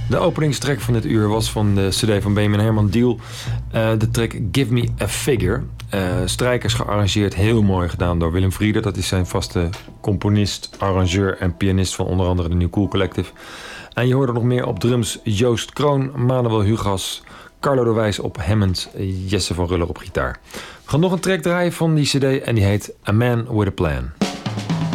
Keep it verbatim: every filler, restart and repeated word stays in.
De openingstrack van dit uur was van de cd van Benjamin Herman Deal. Uh, de track Give Me a Figure. Uh, strijkers gearrangeerd, heel mooi gedaan door Willem Frieder. Dat is zijn vaste componist, arrangeur en pianist van onder andere de New Cool Collective. En je hoorde nog meer op drums Joost Kroon, Manuel Hugas, Carlo de Wijs op Hammond, Jesse van Ruller op gitaar. We gaan nog een track draaien van die cd en die heet A Man With A Plan.